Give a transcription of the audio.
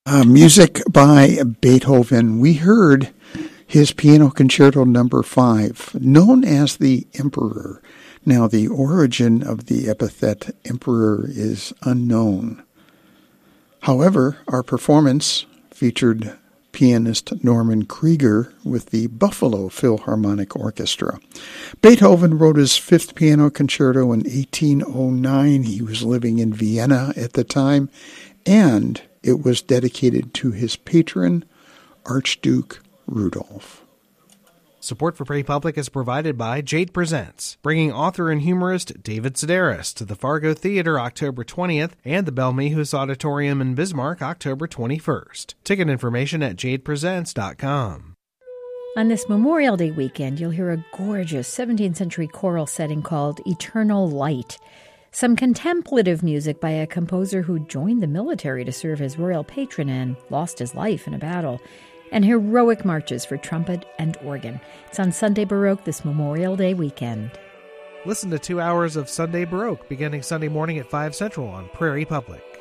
Music by Beethoven. We heard his Piano Concerto Number 5, known as the Emperor. Now, the origin of the epithet Emperor is unknown. However, our performance featured pianist Norman Krieger with the Buffalo Philharmonic Orchestra. Beethoven wrote his fifth piano concerto in 1809. He was living in Vienna at the time, and it was dedicated to his patron, Archduke Rudolph. Support for Prairie Public is provided by Jade Presents, bringing author and humorist David Sedaris to the Fargo Theater October 20th and the Belle Mehus Auditorium in Bismarck October 21st. Ticket information at jadepresents.com. On this Memorial Day weekend, you'll hear a gorgeous 17th century choral setting called Eternal Light. Some contemplative music by a composer who joined the military to serve his royal patron and lost his life in a battle. And heroic marches for trumpet and organ. It's on Sunday Baroque this Memorial Day weekend. Listen to 2 hours of Sunday Baroque beginning Sunday morning at 5 Central on Prairie Public.